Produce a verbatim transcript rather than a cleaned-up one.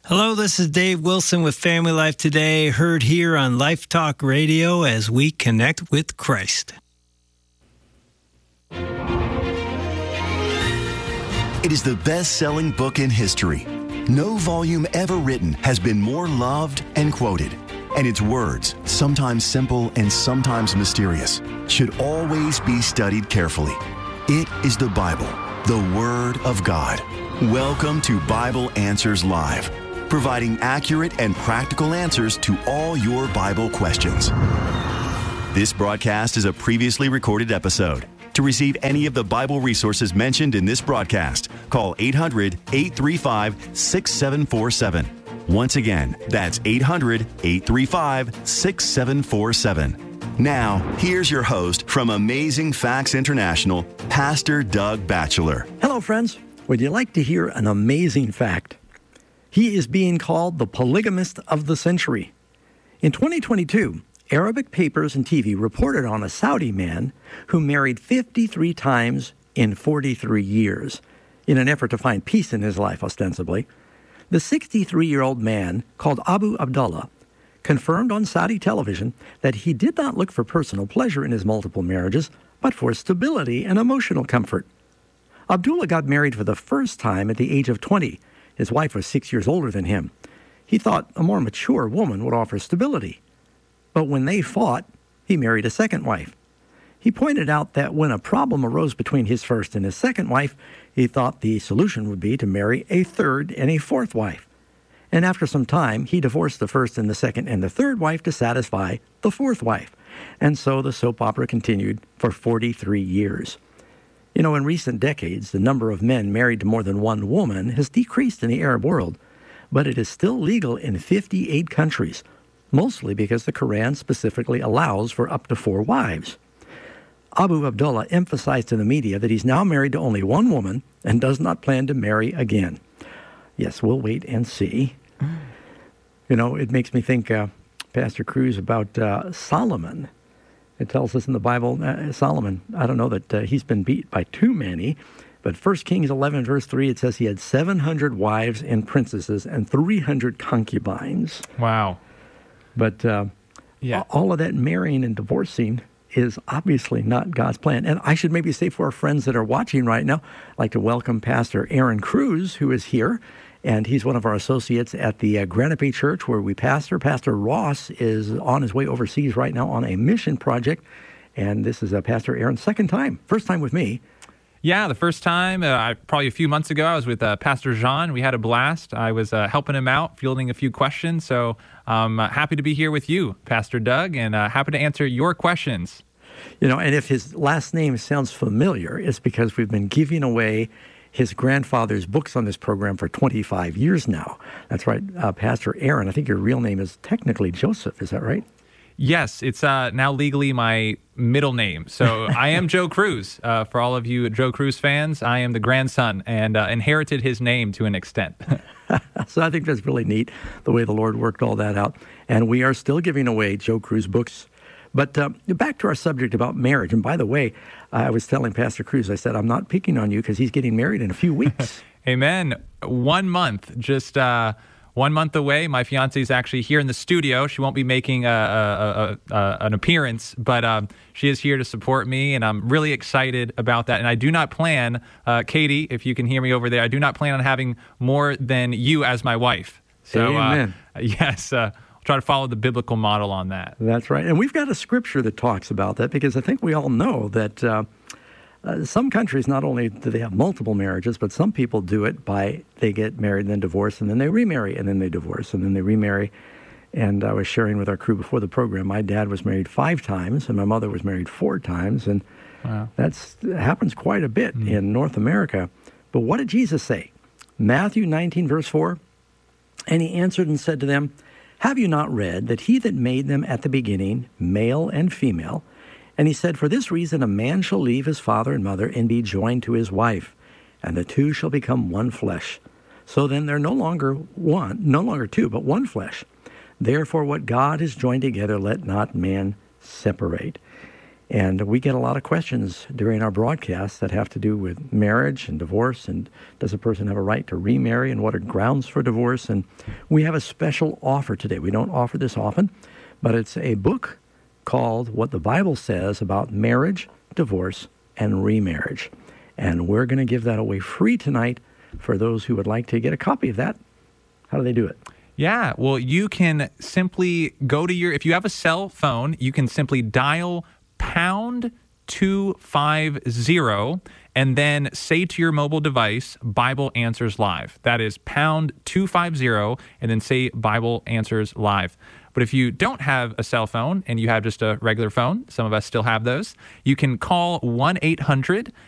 Hello, this is Dave Wilson with Family Life Today, heard here on Life Talk Radio as we connect with Christ. It is the best-selling book in history. No volume ever written has been more loved and quoted. And its words, sometimes simple and sometimes mysterious, should always be studied carefully. It is the Bible, the Word of God. Welcome to Bible Answers Live, providing accurate and practical answers to all your Bible questions. This broadcast is a previously recorded episode. To receive any of the Bible resources mentioned in this broadcast, call eight hundred, eight three five, six seven four seven. Once again, that's eight hundred, eight three five, six seven four seven. Now, here's your host from Amazing Facts International, Pastor Doug Batchelor. Hello, friends. Would you like to hear an amazing fact? He is being called the polygamist of the century. In twenty twenty-two, Arabic papers and T V reported on a Saudi man who married fifty-three times in forty-three years, in an effort to find peace in his life, ostensibly. The sixty-three-year-old man, called Abu Abdullah, confirmed on Saudi television that he did not look for personal pleasure in his multiple marriages, but for stability and emotional comfort. Abdullah got married for the first time at the age of twenty. His wife was six years older than him. He thought a more mature woman would offer stability. But when they fought, he married a second wife. He pointed out that when a problem arose between his first and his second wife, he thought the solution would be to marry a third and a fourth wife. And after some time, he divorced the first and the second and the third wife to satisfy the fourth wife. And so the soap opera continued for forty-three years. You know, in recent decades, the number of men married to more than one woman has decreased in the Arab world, but it is still legal in fifty-eight countries, mostly because the Quran specifically allows for up to four wives. Abu Abdullah emphasized to the media that he's now married to only one woman and does not plan to marry again. Yes, we'll wait and see. You know, it makes me think, uh, Pastor Cruz, about uh, Solomon. It tells us in the Bible, uh, Solomon, I don't know that uh, he's been beat by too many, but First Kings eleven, verse three, it says he had seven hundred wives and princesses and three hundred concubines. Wow. But uh, yeah. all of that marrying and divorcing is obviously not God's plan. And I should maybe say for our friends that are watching right now, I'd like to welcome Pastor Aaron Cruz, who is here. And he's one of our associates at the uh, Granite Bay Church where we pastor. Pastor Ross is on his way overseas right now on a mission project. And this is uh, Pastor Aaron's second time, first time with me. Yeah, the first time, uh, probably a few months ago, I was with uh, Pastor Jean. We had a blast. I was uh, helping him out, fielding a few questions. So I'm uh, happy to be here with you, Pastor Doug, and uh, happy to answer your questions. You know, and if his last name sounds familiar, it's because we've been giving away his grandfather's books on this program for twenty-five years now. That's right, uh, Pastor Aaron. I think your real name is technically Joseph. Is that right? Yes, it's uh, now legally my middle name. So I am Joe Cruz. Uh, for all of you Joe Cruz fans, I am the grandson and uh, inherited his name to an extent. So I think that's really neat, the way the Lord worked all that out. And we are still giving away Joe Cruz books. But uh, back to our subject about marriage. And by the way, I was telling Pastor Cruz, I said, I'm not picking on you because he's getting married in a few weeks. Amen. One month, just uh, one month away. My fiance is actually here in the studio. She won't be making a, a, a, a, an appearance, but uh, she is here to support me, and I'm really excited about that. And I do not plan, uh, Katie, if you can hear me over there, I do not plan on having more than you as my wife. So, Amen. Uh, yes, uh, try to follow the biblical model on that. That's right. And we've got a scripture that talks about that because I think we all know that uh, uh, some countries, not only do they have multiple marriages, but some people do it by they get married and then divorce and then they remarry and then they divorce and then they remarry. And I was sharing with our crew before the program, my dad was married five times and my mother was married four times. And wow. that's that happens quite a bit mm. in North America. But what did Jesus say? Matthew nineteen, verse four, and he answered and said to them, have you not read that he that made them at the beginning, male and female, and he said, for this reason a man shall leave his father and mother and be joined to his wife, and the two shall become one flesh. So then they're no longer one, no longer two, but one flesh. Therefore what God has joined together, let not man separate. And we get a lot of questions during our broadcasts that have to do with marriage and divorce, and does a person have a right to remarry, and what are grounds for divorce? And we have a special offer today. We don't offer this often, but it's a book called What the Bible Says About Marriage, Divorce, and Remarriage. And we're going to give that away free tonight for those who would like to get a copy of that. How do they do it? Yeah, well, you can simply go to your, if you have a cell phone, you can simply dial pound two five zero and then say to your mobile device, Bible Answers Live. That is pound two five zero and then say Bible Answers Live. But if you don't have a cell phone and you have just a regular phone, some of us still have those, you can call one eight hundred